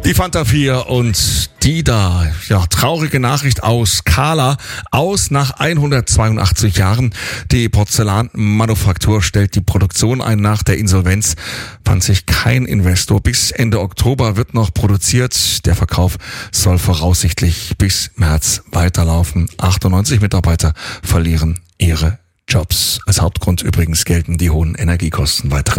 Die Fanta 4 und die da, ja, traurige Nachricht aus Kala, aus nach 182 Jahren. Die Porzellanmanufaktur stellt die Produktion ein. Nach der Insolvenz fand sich kein Investor. Bis Ende Oktober wird noch produziert. Der Verkauf soll voraussichtlich bis März weiterlaufen. 98 Mitarbeiter verlieren ihre Jobs. Als Hauptgrund übrigens gelten die hohen Energiekosten. Weitere